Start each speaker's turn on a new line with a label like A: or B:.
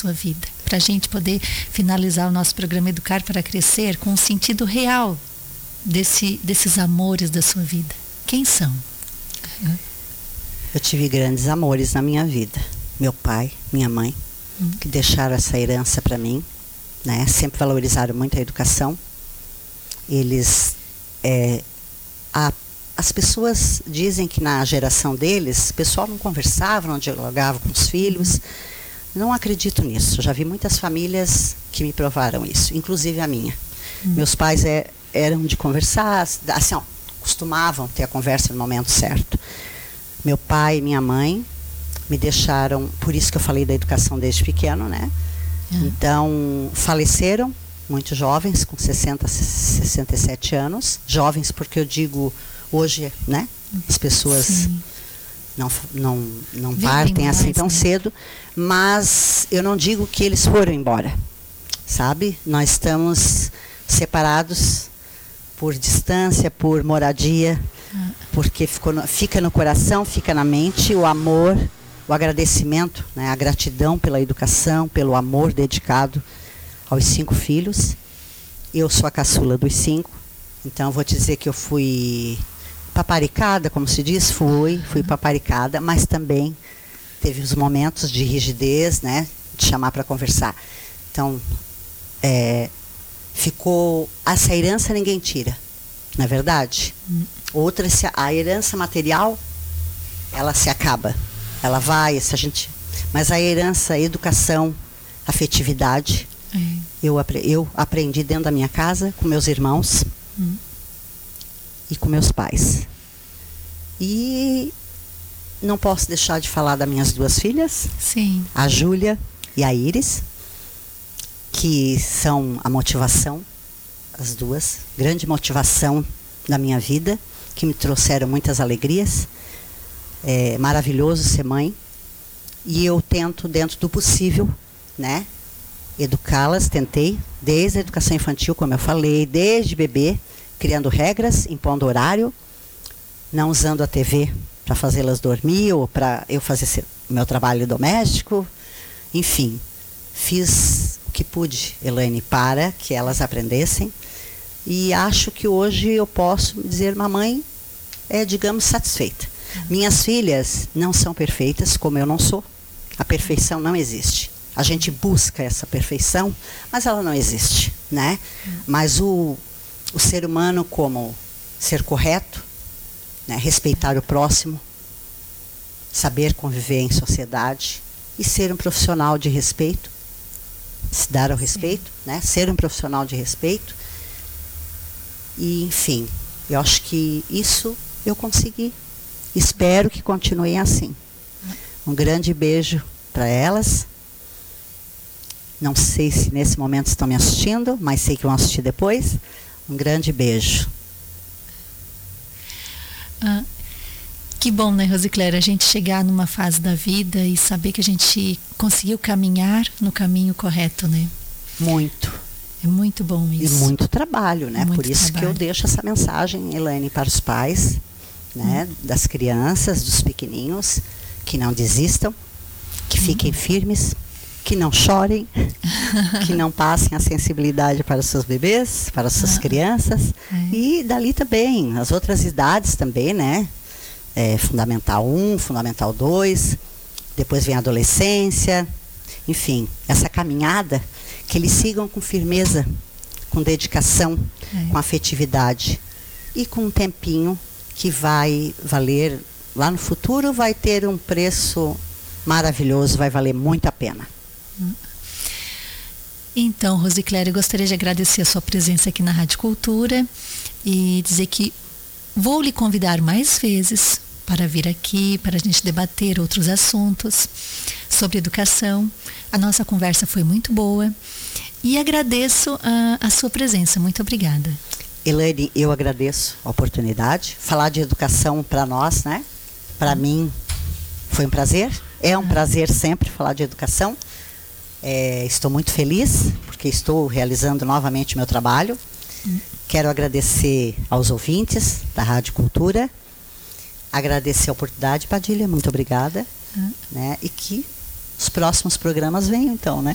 A: sua vida, para a gente poder finalizar o nosso programa Educar para Crescer com um sentido real desses amores da sua vida. Quem são?
B: Eu tive grandes amores na minha vida. Meu pai, minha mãe, que deixaram essa herança para mim, né? Sempre valorizaram muito a educação. Eles, as pessoas dizem que na geração deles, o pessoal não conversava, não dialogava com os filhos. Não acredito nisso. Já vi muitas famílias que me provaram isso, inclusive a minha. Meus pais eram de conversar, assim, costumavam ter a conversa no momento certo. Meu pai e minha mãe me deixaram, por isso que eu falei da educação desde pequeno, né? Então, faleceram muito jovens, com 60, 67 anos. Jovens porque eu digo, hoje, né? As pessoas não partem assim tão cedo. Mas eu não digo que eles foram embora, sabe? Nós estamos separados por distância, por moradia, porque fica no coração, fica na mente o amor, o agradecimento, né? A gratidão pela educação, pelo amor dedicado aos 5 filhos. Eu sou a caçula dos 5, então vou te dizer que eu fui paparicada, como se diz, fui paparicada, mas também teve os momentos de rigidez, né? De chamar para conversar. Então, ficou essa herança ninguém tira, não é verdade? Outra, a herança material, ela se acaba, ela vai, mas a herança, a educação, afetividade, eu aprendi dentro da minha casa, com meus irmãos e com meus pais. E não posso deixar de falar das minhas 2 filhas,
A: Sim.
B: A Júlia e a Iris, que são a motivação, as 2, grande motivação da minha vida, que me trouxeram muitas alegrias. É maravilhoso ser mãe. E eu tento, dentro do possível, né, educá-las, tentei, desde a educação infantil, como eu falei, desde bebê, criando regras, impondo horário, não usando a TV para fazê-las dormir ou para eu fazer meu trabalho doméstico. Enfim, fiz o que pude, Elaine, para que elas aprendessem. E acho que hoje eu posso dizer, mamãe digamos, satisfeita. Minhas filhas não são perfeitas, como eu não sou. A perfeição não existe. A gente busca essa perfeição, mas ela não existe, né? Mas o ser humano, como ser correto, né? Respeitar o próximo, saber conviver em sociedade e ser um profissional de respeito, se dar ao respeito, né? Ser um profissional de respeito. E, enfim, eu acho que isso eu consegui. Espero que continuem assim. Um grande beijo para elas. Não sei se nesse momento estão me assistindo, mas sei que vão assistir depois. Um grande beijo.
A: Que bom, né, Rosicléria, a gente chegar numa fase da vida e saber que a gente conseguiu caminhar no caminho correto, né?
B: Muito.
A: É muito bom isso.
B: E muito trabalho, né?
A: Muito
B: Por isso
A: trabalho.
B: que eu deixo essa mensagem, Elaine, para os pais, né? Das crianças, dos pequeninhos, que não desistam, que fiquem firmes, que não chorem, que não passem a sensibilidade para os seus bebês, para as suas crianças. E dali também, as outras idades também, né? Fundamental 1, Fundamental 2, depois vem a adolescência, enfim, essa caminhada, que eles sigam com firmeza, com dedicação, com afetividade e com um tempinho que vai valer, lá no futuro vai ter um preço maravilhoso, vai valer muito a pena.
A: Então, Rosicléria, eu gostaria de agradecer a sua presença aqui na Rádio Cultura e dizer que vou lhe convidar mais vezes para vir aqui, para a gente debater outros assuntos sobre educação. A nossa conversa foi muito boa e agradeço a sua presença. Muito obrigada.
B: Elaine, eu agradeço a oportunidade. Falar de educação para nós, né? Para mim foi um prazer. É um prazer sempre falar de educação. Estou muito feliz porque estou realizando novamente meu trabalho. Quero agradecer aos ouvintes da Rádio Cultura. Agradecer a oportunidade, Padilha, muito obrigada. Né? E que os próximos programas venham então, né?